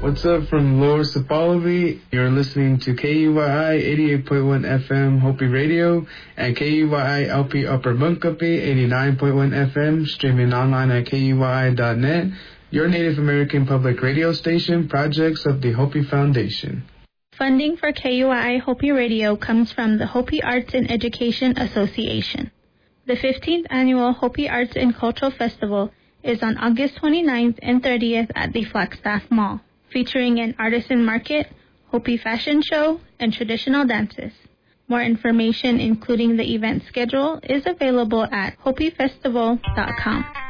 What's up from Lower Sapolabi? You're listening to KUYI 88.1 FM Hopi Radio and KUYI LP Upper Bunkapi 89.1 FM, streaming online at KUYI.net, your Native American public radio station, projects of the Hopi Foundation. Funding for KUYI Hopi Radio comes from the Hopi Arts and Education Association. The 15th Annual Hopi Arts and Cultural Festival is on August 29th and 30th at the Flagstaff Mall, featuring an artisan market, Hopi fashion show, and traditional dances. More information, including the event schedule, is available at hopifestival.com.